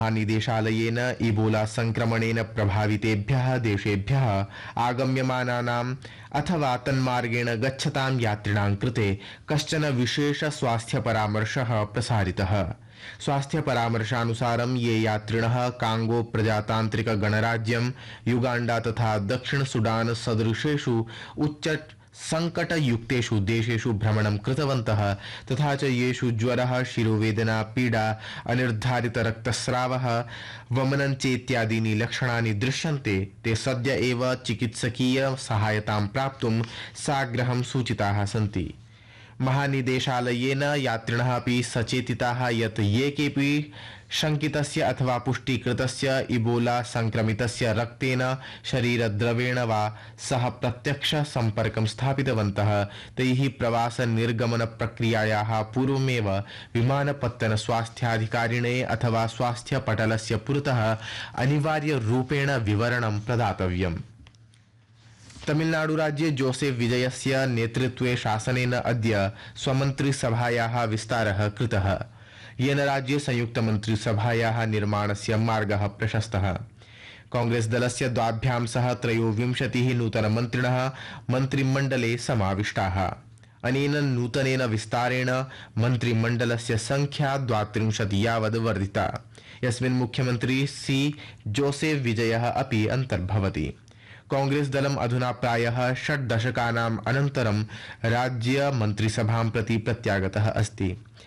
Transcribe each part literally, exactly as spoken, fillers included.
निदेशालयेन Ebola संक्रमणेन प्रभावितेभ्यः देशेभ्यः आगम्यमानानाम् अथवा तन्मार्गेण गच्छतां यात्रिणां कृते कश्चन विशेष स्वास्थ्य परामर्शः प्रसारितः। स्वास्थ्य परामर्शानुसारं ये यात्रिणः कांगो प्रजातांत्रिक गणराज्यं, युगांडा तथा दक्षिण सुडान सदृशेषु उच्च संकटयुक्तेषु देशेषु भ्रमणं कृतवन्तः तथा च येषु ज्वरः, शिरोवेदना, पीडा, अनिर्धारित रक्तस्रावः, वमनं चेत्यादीनि लक्षणानि दृश्यन्ते ते सद्य एव चिकित्सकीय सहायतां प्राप्तुं साग्रहं सूचिताः सन्ति। महानिदेशालयेन यात्रिणः अपि सचेतिताः यत् ये केऽपि शंकितस्य अथवा पुष्टीकृतस्य इबोला संक्रमितस्य रक्तेन, शरीरद्रवेण वा सह प्रत्यक्ष संपर्कं स्थापितवन्तः तैः प्रवास निर्गमन प्रक्रियायाः पूर्वमेव विमानपत्तन स्वास्थ्याधिकारिणे अथवा स्वास्थ्य पटलस्य पुरतः अनिवार्य रूपेण विवरणं प्रदातव्यम्। तमिलनाडु राज्ये जोसेफ विजयस्य नेतृत्वे शासनेन अद्य स्वमन्त्रिसभायाः विस्तारः कृतः, येन राज्ये संयुक्तमन्त्रिसभायाः निर्माणस्य मार्गः प्रशस्तः। कांग्रेस दलस्य द्वाभ्यां सह त्रयोविंशतिः नूतनमन्त्रिणः मन्त्रिमण्डले समाविष्टाः। अनेन नूतनेन विस्तारेण मन्त्रिमण्डलस्य संख्या द्वात्रिंशत् यावद् वर्धिता, यस्मिन् मुख्यमन्त्री सी जोसेफ विजयः अपि अन्तर्भवति। कांग्रेस दलम् अधुना प्रायः षड् दशकानाम् अनन्तरं राज्य मन्त्रिसभां प्रति प्रत्यागतः अस्ति।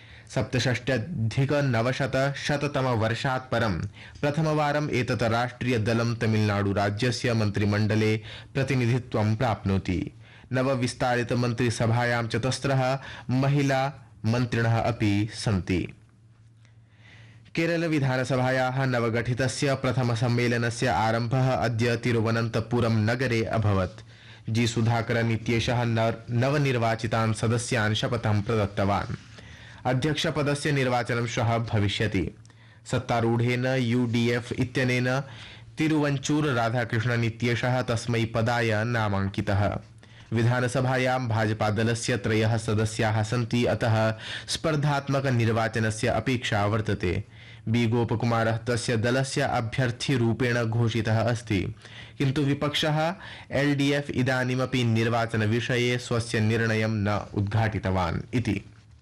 सप्तषष्ट्यधिकनवशतशततमवर्षात् परं प्रथमवारम् एतत् राष्ट्रियदलं तमिलनाडुराज्यस्य मन्त्रिमण्डले प्रतिनिधित्वं प्राप्नोति। नवविस्तारितमन्त्रिसभायां चतस्रः महिला मन्त्रिणः अपि सन्ति। केरल विधानसभायाः नवगठितस्य प्रथमसम्मेलनस्य आरम्भः अद्य तिरुवनन्तपुरं नगरे अभवत्। जी सुधाकरन् इत्येषः नवनिर्वाचितान् सदस्यान् शपथं प्रदत्तवान्। अध्यक्षपदस्य निर्वाचनं श्वः भविष्यति। सत्तारूढेन यूडीएफ इत्यनेन तिरुवञ्चूर राधाकृष्णन् इत्येषः तस्मै पदाय नामाङ्कितः। विधानसभायां भाजपादलस्य त्रयः सदस्याः सन्ति, अतः स्पर्धात्मकनिर्वाचनस्य अपेक्षा वर्तते। बी गोपकुमारः तस्य दलस्य अभ्यर्थीरूपेण घोषितः अस्ति, किन्तु विपक्षः एलडीएफ इदानीमपि निर्वाचनविषये स्वस्य निर्णयं न उद्घाटितवान् इति।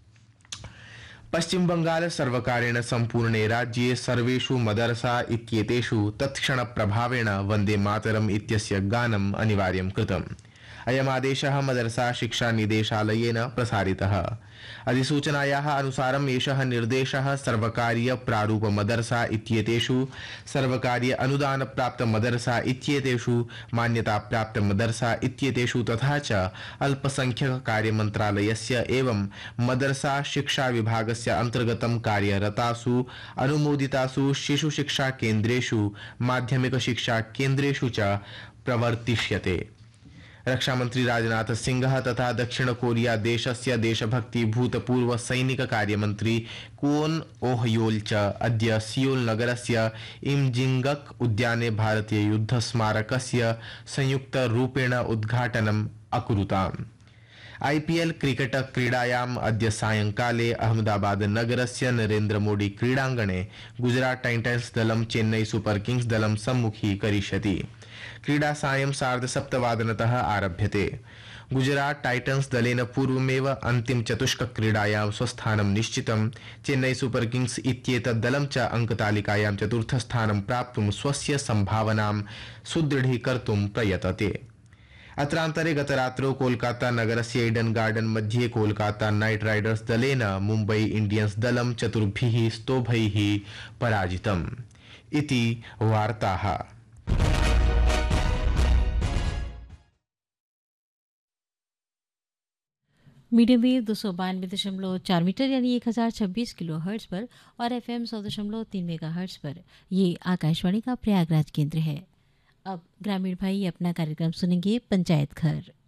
पश्चिम बंगाल सर्वकारेण सम्पूर्णे राज्ये सर्वेषु मदरसा इत्येतेषु तत्क्षणप्रभावेण वन्दे मातरम् इत्यस्य गानम् अनिवार्यं कृतम्। अयमादेशः मदरसा शिक्षा निदेशालयेन प्रसारितः। अधिसूचनायाः अनुसारम् एषः निर्देशः सर्वकारीय प्रारूप मदरसा इत्येतेषु, सर्वकारीय अनुदान प्राप्त मदरसा इत्येतेषु, मान्यता प्राप्त मदरसा इत्येतेषु तथा च अल्पसंख्यक कार्य मन्त्रालयस्य एवं मदरसा शिक्षा विभागस्य अन्तर्गतं कार्यरतासु अनुमोदितासु शिशु शिक्षा केन्द्रेषु, माध्यमिक शिक्षा केन्द्रेषु च प्रवर्तिष्यते। रक्षामंत्री राजनाथ सिंह तथा दक्षिण कोरिया देशस्य देशभक्ति भूतपूर्व सैनिक कार्यमंत्री क्वोन ओहयोल च अद्य सियोल नगरस्य इमजिंगक उद्याने भारतीय युद्ध स्मारकस्य संयुक्त रूपेण उद्घाटनम् अकुरुताम्। आईपीएल क्रिकेट क्रीडायाम् अद्य सायंकाले अहमदाबाद नगरस्य नरेन्द्र मोदी क्रीडाङ्गणे गुजरात टाइटन्स दलं चेन्नई सुपर किंग्स दलं सम्मुखीकरिष्यति। क्रीडा सायं सार्धसप्तवादनतः आरभ्यते। गुजरात टाइटन्स दलेन पूर्वमेव अंतिम चतुष्क क्रीडायां स्वस्थानं निश्चितं। चेन्नई सुपर किंग्स इत्येतत् दलं च अंकतालिकायां चतुर्थस्थानं प्राप्तुं स्वस्य संभावनां सुदृढीकर्तुं प्रयतते। अत्रान्तरे गतरात्रौ कोलकाता नगरस्य ईडन गार्डन मध्ये कोलकाता नाइट राइडर्स दलेन मुम्बई इंडियंस दलं चतुर्भिः स्तोभैः पराजितम् इति वार्ताः। मीडियम वेव दो सौ बानवे दशमलव चार मीटर यानी एक हज़ार छब्बीस किलो हर्ट्ज पर और एफ एम सौ दशमलव तीन मेगा हर्ट्ज पर ये आकाशवाणी का प्रयागराज केंद्र है। अब ग्रामीण भाई अपना कार्यक्रम सुनेंगे पंचायत घर।